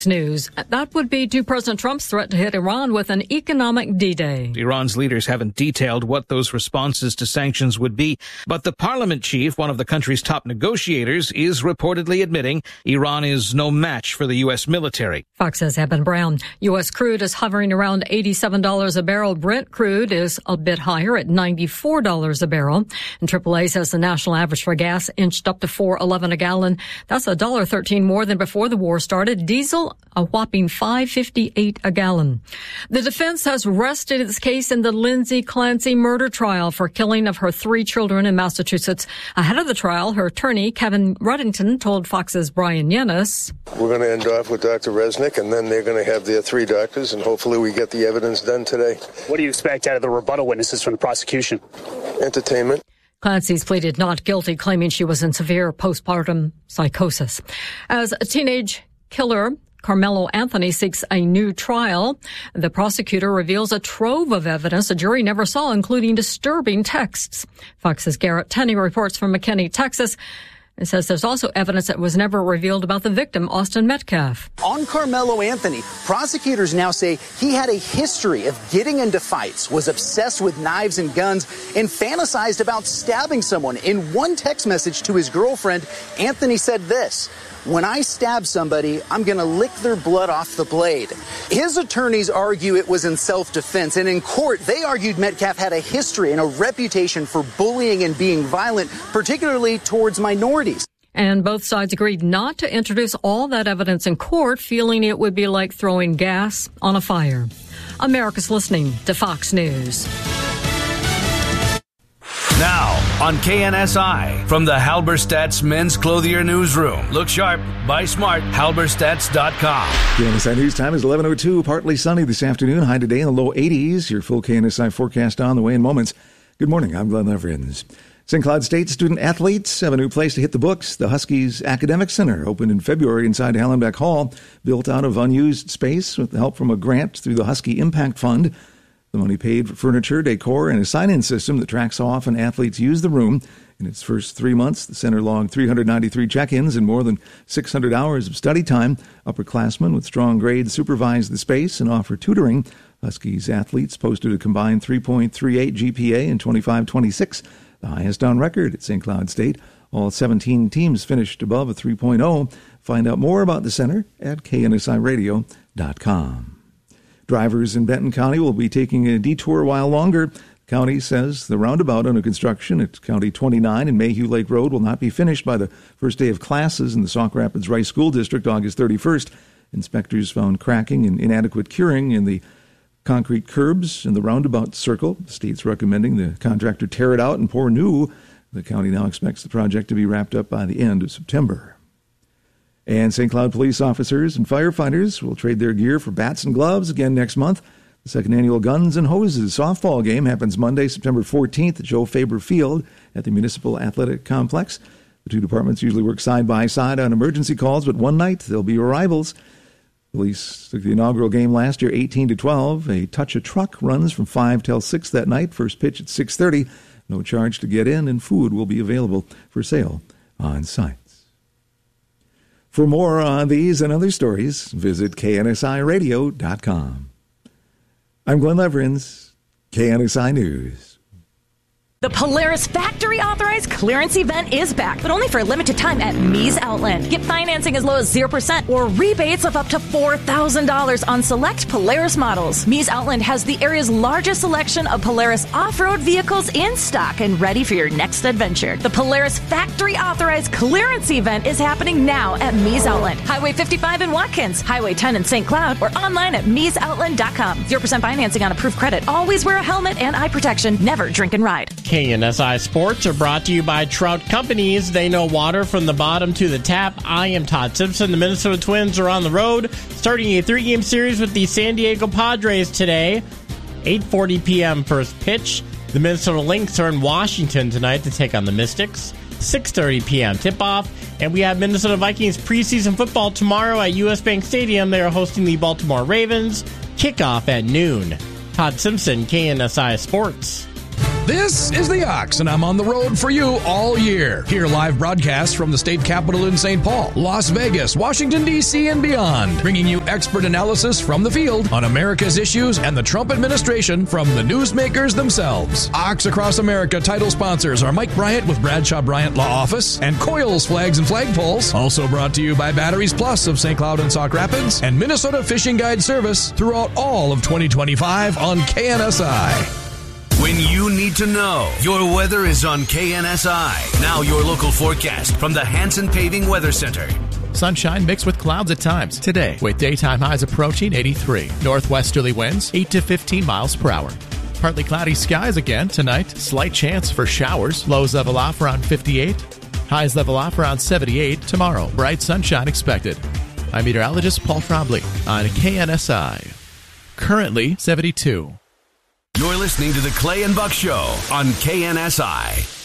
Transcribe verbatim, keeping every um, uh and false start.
News. That would be to President Trump's threat to hit Iran with an economic D-Day. Iran's leaders haven't detailed what those responses to sanctions would be, but the parliament chief, one of the country's top negotiators, is reportedly admitting Iran is no match for the U S military. Fox's Eben Brown. U S crude is hovering around eighty-seven dollars a barrel. Brent crude is a bit higher at ninety-four dollars a barrel. And triple A says the national average for gas inched up to four eleven a gallon. That's one dollar thirteen more than before the war started. Diesel a whopping five fifty-eight a gallon. The defense has rested its case in the Lindsay Clancy murder trial for killing of her three children in Massachusetts. Ahead of the trial, her attorney, Kevin Ruddington, told Fox's Brian Yennis, "We're going to end off with Doctor Resnick, and then they're going to have their three doctors, and hopefully we get the evidence done today." What do you expect out of the rebuttal witnesses from the prosecution? Entertainment. Clancy's pleaded not guilty, claiming she was in severe postpartum psychosis. As a teenage killer, Carmelo Anthony seeks a new trial. The prosecutor reveals a trove of evidence a jury never saw, including disturbing texts. Fox's Garrett Tenney reports from McKinney, Texas. It says there's also evidence that was never revealed about the victim, Austin Metcalf. On Carmelo Anthony, prosecutors now say he had a history of getting into fights, was obsessed with knives and guns, and fantasized about stabbing someone. In one text message to his girlfriend, Anthony said this: "When I stab somebody, I'm going to lick their blood off the blade." His attorneys argue it was in self-defense, and in court, they argued Metcalf had a history and a reputation for bullying and being violent, particularly towards minorities. And both sides agreed not to introduce all that evidence in court, feeling it would be like throwing gas on a fire. America's listening to Fox News. Now on K N S I from the Halberstadt's Men's Clothier Newsroom. Look sharp, buy smart, halberstadts dot com. K N S I News time is eleven oh two, partly sunny this afternoon. High today in the low eighties. Your full K N S I forecast on the way in moments. Good morning, I'm Glenn Leverins. Saint Cloud State student athletes have a new place to hit the books. The Huskies Academic Center opened in February inside Hallenbeck Hall, built out of unused space with help from a grant through the Husky Impact Fund. The money paid for furniture, decor, and a sign-in system that tracks how often athletes use the room. In its first three months, the center logged three hundred ninety-three check-ins and more than six hundred hours of study time. Upperclassmen with strong grades supervise the space and offer tutoring. Huskies athletes posted a combined three point three eight G P A in twenty-five twenty-six, the highest on record at Saint Cloud State. All seventeen teams finished above a three point oh. Find out more about the center at K N S I radio dot com. Drivers in Benton County will be taking a detour a while longer. The county says the roundabout under construction at County twenty-nine and Mayhew Lake Road will not be finished by the first day of classes in the Sauk Rapids Rice School District, August thirty-first. Inspectors found cracking and inadequate curing in the concrete curbs in the roundabout circle. The state's recommending the contractor tear it out and pour new. The county now expects the project to be wrapped up by the end of September. And Saint Cloud police officers and firefighters will trade their gear for bats and gloves again next month. The second annual Guns and Hoses softball game happens Monday, September fourteenth at Joe Faber Field at the Municipal Athletic Complex. The two departments usually work side by side on emergency calls, but one night they'll be rivals. Police took the inaugural game last year eighteen to twelve. A Touch a Truck runs from five till six that night. First pitch at six thirty. No charge to get in, and food will be available for sale on site. For more on these and other stories, visit K N S I radio dot com. I'm Glenn Leverins, K N S I News. The Polaris Factory Authorized Clearance Event is back, but only for a limited time at Mees Outland. Get financing as low as zero percent or rebates of up to four thousand dollars on select Polaris models. Mees Outland has the area's largest selection of Polaris off-road vehicles in stock and ready for your next adventure. The Polaris Factory Authorized Clearance Event is happening now at Mees Outland, Highway fifty-five in Watkins, Highway ten in Saint Cloud, or online at mees outland dot com. zero percent financing on approved credit. Always wear a helmet and eye protection. Never drink and ride. K N S I Sports are brought to you by Trout Companies. They know water from the bottom to the tap. I am Todd Simpson. The Minnesota Twins are on the road, starting a three-game series with the San Diego Padres today. eight forty p.m. first pitch. The Minnesota Lynx are in Washington tonight to take on the Mystics. six thirty p.m. tip-off. And we have Minnesota Vikings preseason football tomorrow at U S. Bank Stadium. They are hosting the Baltimore Ravens. Kickoff at noon. Todd Simpson, K N S I Sports. This is The Ox, and I'm on the road for you all year. Hear live broadcasts from the state capitol in Saint Paul, Las Vegas, Washington, D C, and beyond, bringing you expert analysis from the field on America's issues and the Trump administration from the newsmakers themselves. Ox Across America title sponsors are Mike Bryant with Bradshaw Bryant Law Office and Coils Flags and Flagpoles. Also brought to you by Batteries Plus of Saint Cloud and Sauk Rapids and Minnesota Fishing Guide Service throughout all of twenty twenty-five on K N S I. When you need to know, your weather is on K N S I. Now your local forecast from the Hanson Paving Weather Center. Sunshine mixed with clouds at times today, with daytime highs approaching eighty-three. Northwesterly winds eight to fifteen miles per hour. Partly cloudy skies again tonight. Slight chance for showers. Lows level off around fifty-eight. Highs level off around seventy-eight. Tomorrow, bright sunshine expected. I'm meteorologist Paul Trombley on K N S I. Currently seventy-two. You're listening to the Clay and Buck Show on K N S I.